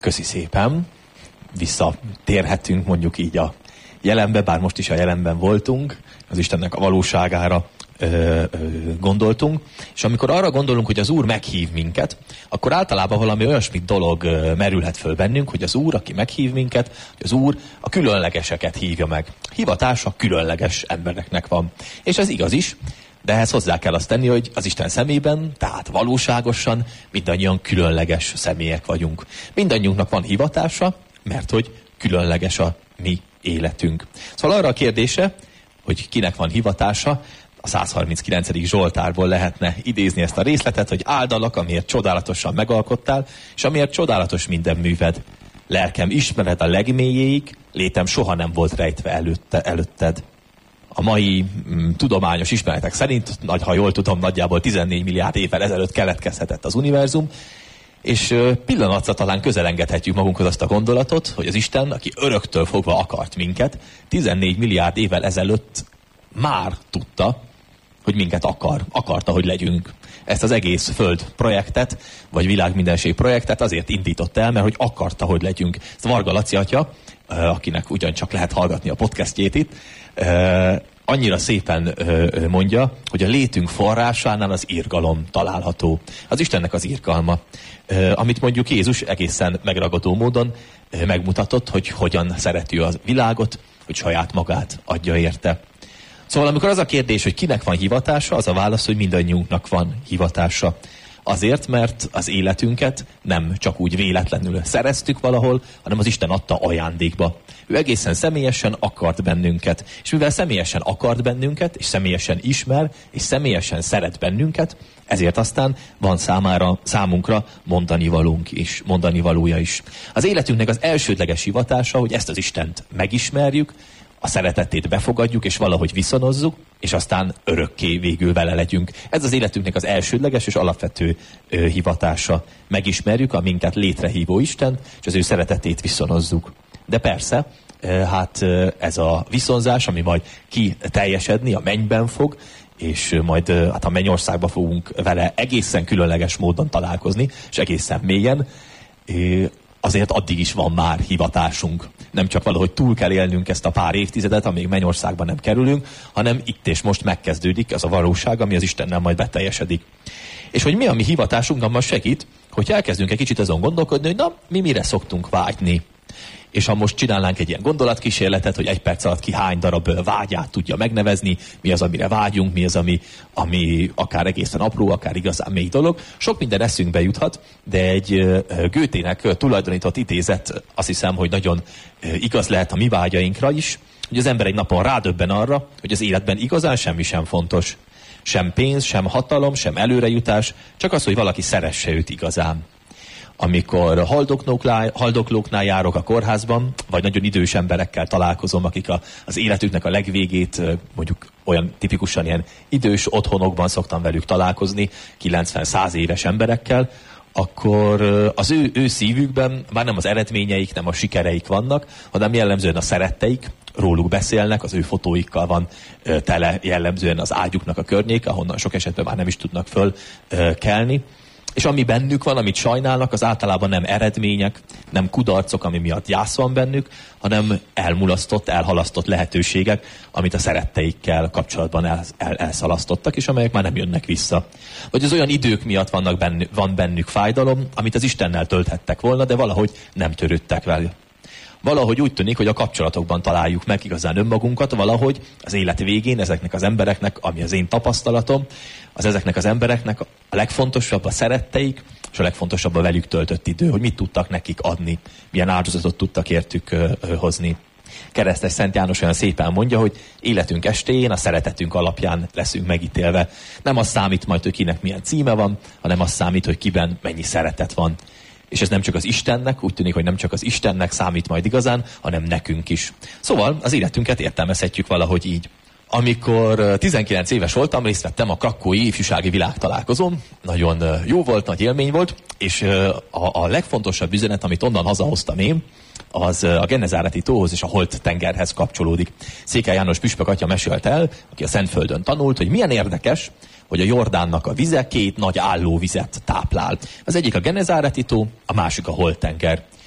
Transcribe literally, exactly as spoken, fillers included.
Köszi szépen. Visszatérhetünk mondjuk így a jelenbe, bár most is a jelenben voltunk, az Istennek a valóságára ö, ö, gondoltunk, és amikor arra gondolunk, hogy az Úr meghív minket, akkor általában valami olyasmi dolog ö, merülhet föl bennünk, hogy az Úr, aki meghív minket, hogy az Úr a különlegeseket hívja meg. Hivatása különleges embereknek van. És ez igaz is, de ehhez hozzá kell azt tenni, hogy az Isten szemében, tehát valóságosan mindannyian különleges személyek vagyunk. Mindannyiunknak van hivatása, mert hogy különleges a mi életünk. Szóval arra a kérdése, hogy kinek van hivatása, a százharminckilencedik Zsoltárból lehetne idézni ezt a részletet, hogy áldalak, amiért csodálatosan megalkottál, és amiért csodálatos minden műved. Lelkem ismered a legmélyéig, létem soha nem volt rejtve előtte, előtted. A mai mm, tudományos ismeretek szerint, nagy, ha jól tudom, nagyjából tizennégy milliárd évvel ezelőtt keletkezhetett az univerzum, és pillanatra talán közelengedhetjük magunkhoz azt a gondolatot, hogy az Isten, aki öröktől fogva akart minket, tizennégy milliárd évvel ezelőtt már tudta, hogy minket akar. Akarta, hogy legyünk. Ezt az egész Föld projektet, vagy világmindenség projektet azért indított el, mert hogy akarta, hogy legyünk. Ezt Varga Laci atya, akinek ugyancsak lehet hallgatni a podcastjét itt, annyira szépen mondja, hogy a létünk forrásánál az irgalom található. Az Istennek az irgalma. Amit mondjuk Jézus egészen megragadó módon megmutatott, hogy hogyan szereti a világot, hogy saját magát adja érte. Szóval amikor az a kérdés, hogy kinek van hivatása, az a válasz, hogy mindannyiunknak van hivatása. Azért, mert az életünket nem csak úgy véletlenül szereztük valahol, hanem az Isten adta ajándékba. Ő egészen személyesen akart bennünket. És mivel személyesen akart bennünket, és személyesen ismer, és személyesen szeret bennünket, ezért aztán van számára, számunkra mondani valónk is, mondani valója is. Az életünknek az elsődleges hivatása, hogy ezt az Istent megismerjük, a szeretetét befogadjuk, és valahogy viszonozzuk, és aztán örökké végül vele legyünk. Ez az életünknek az elsődleges és alapvető ö, hivatása. Megismerjük a minket létrehívó Istent, és az ő szeretetét viszonozzuk. De persze, ö, hát ö, ez a viszonzás, ami majd kiteljesedni, a mennyben fog, és majd ö, hát a mennyországba fogunk vele egészen különleges módon találkozni, és egészen mélyen, ö, azért addig is van már hivatásunk. Nem csak valahogy túl kell élnünk ezt a pár évtizedet, amíg mennyországban nem kerülünk, hanem itt és most megkezdődik az a valóság, ami az Istennel majd beteljesedik. És hogy mi a mi hivatásunk, abban segít, hogy elkezdünk egy kicsit azon gondolkodni, hogy na, mi mire szoktunk vágyni. És ha most csinálnánk egy ilyen gondolatkísérletet, hogy egy perc alatt ki hány darab vágyát tudja megnevezni, mi az, amire vágyunk, mi az, ami, ami akár egészen apró, akár igazán mély dolog. Sok minden eszünkbe juthat, de egy Goethének tulajdonított idézet, azt hiszem, hogy nagyon igaz lehet a mi vágyainkra is, hogy az ember egy napon rádöbben arra, hogy az életben igazán semmi sem fontos. Sem pénz, sem hatalom, sem előrejutás, csak az, hogy valaki szeresse őt igazán. Amikor haldoklóknál, haldoklóknál járok a kórházban, vagy nagyon idős emberekkel találkozom, akik a, az életüknek a legvégét, mondjuk olyan tipikusan ilyen idős otthonokban szoktam velük találkozni, kilencven-száz éves emberekkel, akkor az ő, ő szívükben már nem az eredményeik, nem a sikereik vannak, hanem jellemzően a szeretteik, róluk beszélnek, az ő fotóikkal van tele jellemzően az ágyuknak a környék, ahonnan sok esetben már nem is tudnak fölkelni. És ami bennük van, amit sajnálnak, az általában nem eredmények, nem kudarcok, ami miatt gyász van bennük, hanem elmulasztott, elhalasztott lehetőségek, amit a szeretteikkel kapcsolatban el, el, elszalasztottak, és amelyek már nem jönnek vissza. Vagy az olyan idők miatt vannak bennük, van bennük fájdalom, amit az Istennel tölthettek volna, de valahogy nem törődtek vele. Valahogy úgy tűnik, hogy a kapcsolatokban találjuk meg igazán önmagunkat, valahogy az élet végén ezeknek az embereknek, ami az én tapasztalatom, az ezeknek az embereknek a legfontosabb a szeretteik, és a legfontosabb a velük töltött idő, hogy mit tudtak nekik adni, milyen áldozatot tudtak értük ö, ö, hozni. Keresztes Szent János olyan szépen mondja, hogy életünk estéjén a szeretetünk alapján leszünk megítélve. Nem az számít majd, hogy kinek milyen címe van, hanem az számít, hogy kiben mennyi szeretet van. És ez nem csak az Istennek, úgy tűnik, hogy nem csak az Istennek számít majd igazán, hanem nekünk is. Szóval az életünket értelmezhetjük valahogy így. Amikor tizenkilenc éves voltam, részt vettem a krakói ifjúsági világtalálkozón. Nagyon jó volt, nagy élmény volt, és a, a legfontosabb üzenet, amit onnan hazahoztam én, az a Genezáreti tóhoz és a Holt tengerhez kapcsolódik. Székely János püspök atya mesélt el, aki a Szentföldön tanult, hogy milyen érdekes, hogy a Jordánnak a vize két nagy állóvizet táplál. Az egyik a Genezáreti tó, a másik a Holt tenger.